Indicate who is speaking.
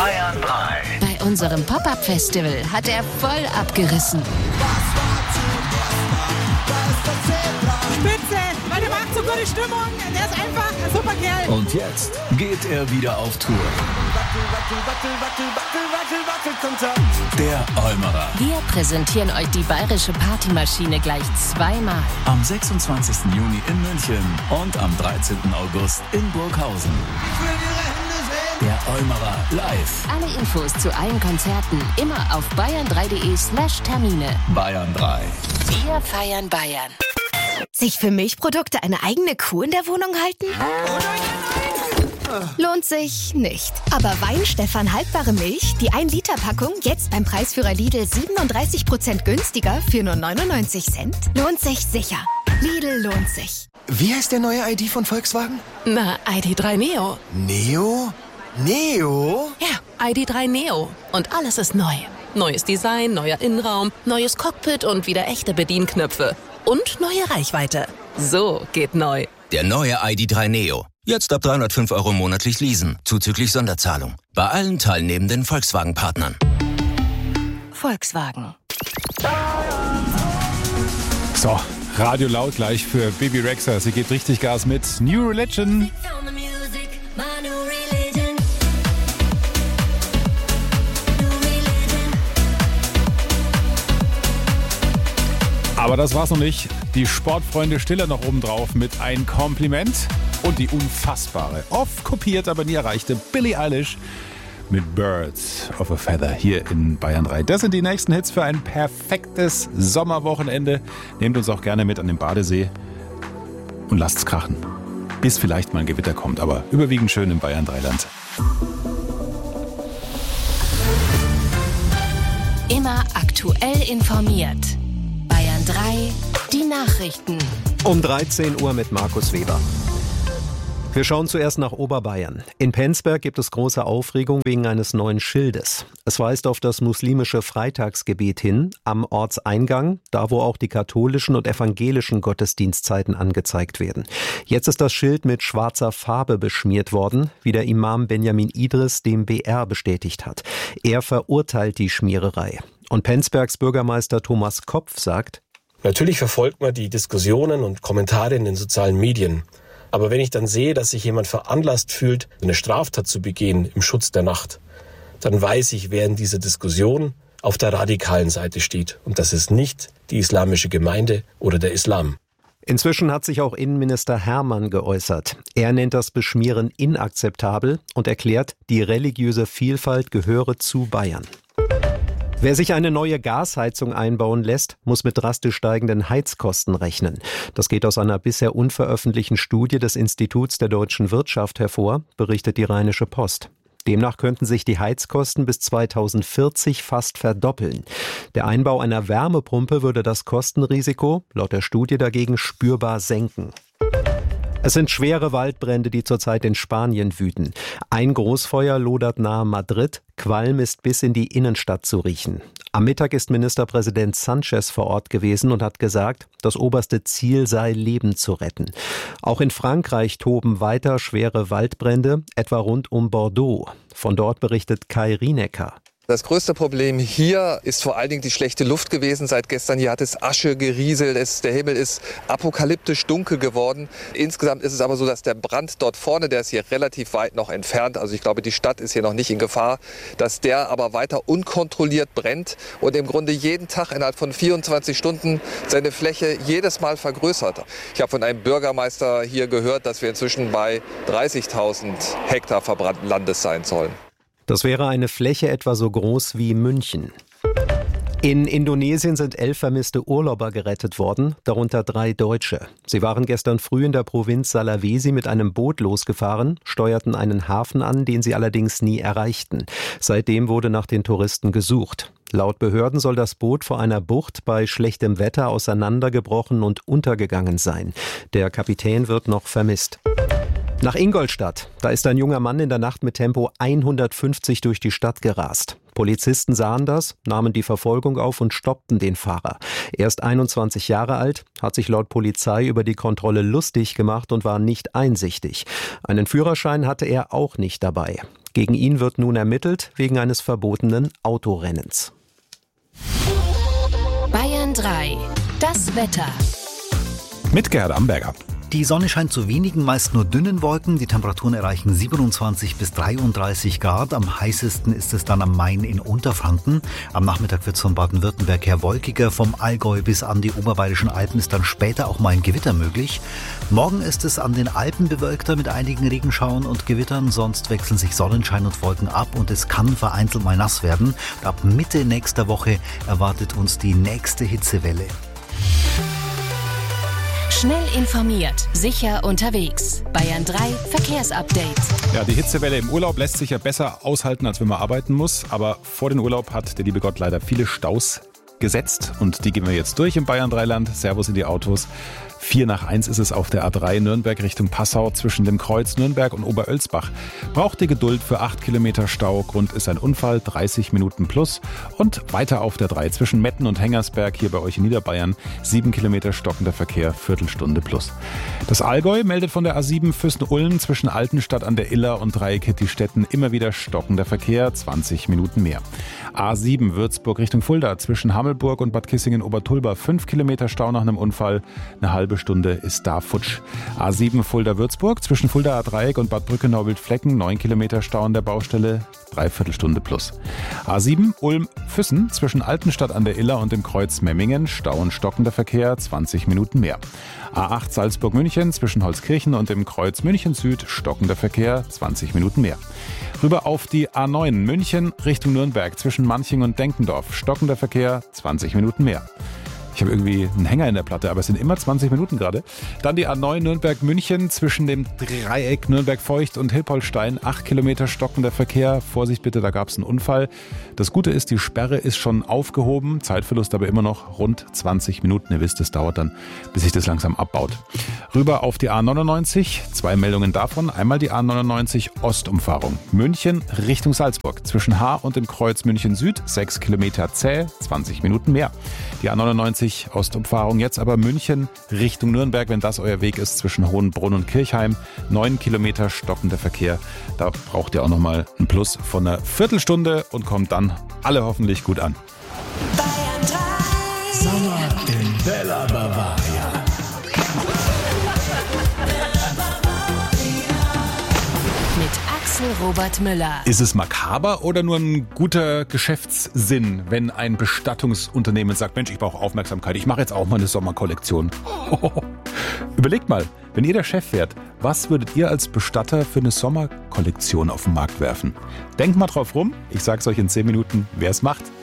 Speaker 1: Bayern 3.
Speaker 2: Bei unserem Pop-Up-Festival hat er voll abgerissen.
Speaker 3: Spitze, weil der macht so gute Stimmung. Der ist einfach ein super Kerl.
Speaker 1: Und jetzt geht er wieder auf Tour. Der Olmerer.
Speaker 2: Wir präsentieren euch die bayerische Partymaschine gleich zweimal.
Speaker 1: Am 26. Juni in München und am 13. August in Burghausen. Der Olmerer live.
Speaker 2: Alle Infos zu allen Konzerten immer auf bayern3.de/Termine.
Speaker 1: Bayern 3.
Speaker 2: Wir feiern Bayern.
Speaker 4: Sich für Milchprodukte eine eigene Kuh in der Wohnung halten? Lohnt sich nicht. Aber Weinstefan haltbare Milch, die 1-Liter-Packung, jetzt beim Preisführer Lidl 37% günstiger für nur 99 Cent, lohnt sich sicher. Lidl lohnt sich.
Speaker 5: Wie heißt der neue ID von Volkswagen?
Speaker 6: Na, ID.3 Neo.
Speaker 5: Neo? Neo?
Speaker 6: Ja, ID.3 Neo. Und alles ist neu. Neues Design, neuer Innenraum, neues Cockpit und wieder echte Bedienknöpfe. Und neue Reichweite. So geht neu.
Speaker 7: Der neue ID.3 Neo. Jetzt ab 305 € monatlich leasen, zuzüglich Sonderzahlung. Bei allen teilnehmenden Volkswagen-Partnern.
Speaker 2: Volkswagen.
Speaker 8: So, Radio laut gleich für Bibi Rexha. Sie gibt richtig Gas mit New Religion. Aber das war's noch nicht. Die Sportfreunde Stiller noch oben drauf mit ein Kompliment und die unfassbare, oft kopiert, aber nie erreichte Billie Eilish mit Birds of a Feather hier in Bayern 3. Das sind die nächsten Hits für ein perfektes Sommerwochenende. Nehmt uns auch gerne mit an den Badesee und lasst's krachen. Bis vielleicht mal ein Gewitter kommt, aber überwiegend schön im Bayern 3-Land.
Speaker 2: Immer aktuell informiert. Bayern 3, die Nachrichten.
Speaker 9: Um 13 Uhr mit Markus Weber. Wir schauen zuerst nach Oberbayern. In Penzberg gibt es große Aufregung wegen eines neuen Schildes. Es weist auf das muslimische Freitagsgebet hin, am Ortseingang, da wo auch die katholischen und evangelischen Gottesdienstzeiten angezeigt werden. Jetzt ist das Schild mit schwarzer Farbe beschmiert worden, wie der Imam Benjamin Idris dem BR bestätigt hat. Er verurteilt die Schmiererei. Und Penzbergs Bürgermeister Thomas Kopf sagt:
Speaker 10: Natürlich verfolgt man die Diskussionen und Kommentare in den sozialen Medien. Aber wenn ich dann sehe, dass sich jemand veranlasst fühlt, eine Straftat zu begehen im Schutz der Nacht, dann weiß ich, wer in dieser Diskussion auf der radikalen Seite steht. Und das ist nicht die islamische Gemeinde oder der Islam.
Speaker 9: Inzwischen hat sich auch Innenminister Hermann geäußert. Er nennt das Beschmieren inakzeptabel und erklärt, die religiöse Vielfalt gehöre zu Bayern. Wer sich eine neue Gasheizung einbauen lässt, muss mit drastisch steigenden Heizkosten rechnen. Das geht aus einer bisher unveröffentlichten Studie des Instituts der deutschen Wirtschaft hervor, berichtet die Rheinische Post. Demnach könnten sich die Heizkosten bis 2040 fast verdoppeln. Der Einbau einer Wärmepumpe würde das Kostenrisiko, laut der Studie dagegen, spürbar senken. Es sind schwere Waldbrände, die zurzeit in Spanien wüten. Ein Großfeuer lodert nahe Madrid, Qualm ist bis in die Innenstadt zu riechen. Am Mittag ist Ministerpräsident Sanchez vor Ort gewesen und hat gesagt, das oberste Ziel sei, Leben zu retten. Auch in Frankreich toben weiter schwere Waldbrände, etwa rund um Bordeaux. Von dort berichtet Kai Rienecker.
Speaker 11: Das größte Problem hier ist vor allen Dingen die schlechte Luft gewesen. Seit gestern hier hat es Asche gerieselt. Der Himmel ist apokalyptisch dunkel geworden. Insgesamt ist es aber so, dass der Brand dort vorne, der ist hier relativ weit noch entfernt. Also ich glaube, die Stadt ist hier noch nicht in Gefahr, dass der aber weiter unkontrolliert brennt und im Grunde jeden Tag innerhalb von 24 Stunden seine Fläche jedes Mal vergrößert. Ich habe von einem Bürgermeister hier gehört, dass wir inzwischen bei 30.000 Hektar verbrannten Landes sein sollen.
Speaker 9: Das wäre eine Fläche etwa so groß wie München. In Indonesien sind 11 vermisste Urlauber gerettet worden, darunter 3 Deutsche. Sie waren gestern früh in der Provinz Sulawesi mit einem Boot losgefahren, steuerten einen Hafen an, den sie allerdings nie erreichten. Seitdem wurde nach den Touristen gesucht. Laut Behörden soll das Boot vor einer Bucht bei schlechtem Wetter auseinandergebrochen und untergegangen sein. Der Kapitän wird noch vermisst. Nach Ingolstadt, da ist ein junger Mann in der Nacht mit Tempo 150 durch die Stadt gerast. Polizisten sahen das, nahmen die Verfolgung auf und stoppten den Fahrer. Er ist 21 Jahre alt, hat sich laut Polizei über die Kontrolle lustig gemacht und war nicht einsichtig. Einen Führerschein hatte er auch nicht dabei. Gegen ihn wird nun ermittelt wegen eines verbotenen Autorennens.
Speaker 2: Bayern 3. Das Wetter.
Speaker 8: Mit Gerhard Amberger.
Speaker 12: Die Sonne scheint zu wenigen, meist nur dünnen Wolken. Die Temperaturen erreichen 27 bis 33 Grad. Am heißesten ist es dann am Main in Unterfranken. Am Nachmittag wird es von Baden-Württemberg her wolkiger. Vom Allgäu bis an die Oberbayerischen Alpen ist dann später auch mal ein Gewitter möglich. Morgen ist es an den Alpen bewölkter mit einigen Regenschauern und Gewittern. Sonst wechseln sich Sonnenschein und Wolken ab und es kann vereinzelt mal nass werden. Ab Mitte nächster Woche erwartet uns die nächste Hitzewelle.
Speaker 2: Schnell informiert, sicher unterwegs. Bayern 3 Verkehrsupdate.
Speaker 8: Ja, die Hitzewelle im Urlaub lässt sich ja besser aushalten, als wenn man arbeiten muss. Aber vor dem Urlaub hat der liebe Gott leider viele Staus gesetzt. Und die gehen wir jetzt durch im Bayern 3-Land. Servus in die Autos. 4:01 ist es auf der A3 Nürnberg Richtung Passau zwischen dem Kreuz Nürnberg und Oberölsbach. Braucht ihr Geduld für 8 Kilometer Stau. Grund ist ein Unfall, 30 Minuten plus. Und weiter auf der 3 zwischen Metten und Hengersberg hier bei euch in Niederbayern. 7 Kilometer stockender Verkehr, Viertelstunde plus. Das Allgäu meldet von der A7 Füssen-Ulm zwischen Altenstadt an der Iller und Dreieck-Hittistetten immer wieder stockender Verkehr, 20 Minuten mehr. A7 Würzburg Richtung Fulda zwischen Hammelburg und Bad Kissingen-Obertulba. 5 Kilometer Stau nach einem Unfall, eine halbe Stunde ist da futsch. A7 Fulda-Würzburg zwischen Fuldaer Dreieck und Bad Brückenau-Wildflecken. 9 Kilometer Stau an der Baustelle, Dreiviertelstunde plus. A7 Ulm-Füssen zwischen Altenstadt an der Iller und dem Kreuz Memmingen. Stau und stockender Verkehr, 20 Minuten mehr. A8 Salzburg-München zwischen Holzkirchen und dem Kreuz München Süd. Stockender Verkehr, 20 Minuten mehr. Rüber auf die A9 München Richtung Nürnberg zwischen Manching und Denkendorf. Stockender Verkehr, 20 Minuten mehr. Ich habe irgendwie einen Hänger in der Platte, aber es sind immer 20 Minuten gerade. Dann die A9 Nürnberg-München zwischen dem Dreieck Nürnberg-Feucht und Hilpoltstein. 8 Kilometer stockender Verkehr. Vorsicht bitte, da gab es einen Unfall. Das Gute ist, die Sperre ist schon aufgehoben. Zeitverlust aber immer noch rund 20 Minuten. Ihr wisst, es dauert dann, bis sich das langsam abbaut. Rüber auf die A99. 2 Meldungen davon. Einmal die A99 Ostumfahrung. München Richtung Salzburg. Zwischen Haar und dem Kreuz München Süd. 6 Kilometer zäh, 20 Minuten mehr. Die A99 Ostumfahrung, jetzt aber München Richtung Nürnberg, wenn das euer Weg ist, zwischen Hohenbrunn und Kirchheim. 9 Kilometer stockender Verkehr. Da braucht ihr auch nochmal einen Plus von einer Viertelstunde und kommt dann alle hoffentlich gut an.
Speaker 1: Bayern 3. Sommer in Bella Bavaria.
Speaker 2: Mit Axel Robert Müller.
Speaker 8: Ist es makaber oder nur ein guter Geschäftssinn, wenn ein Bestattungsunternehmen sagt, Mensch, ich brauche Aufmerksamkeit, ich mache jetzt auch mal eine Sommerkollektion. Überlegt mal, wenn ihr der Chef wärt, was würdet ihr als Bestatter für eine Sommerkollektion auf den Markt werfen? Denkt mal drauf rum, ich sag's euch in 10 Minuten, wer es macht.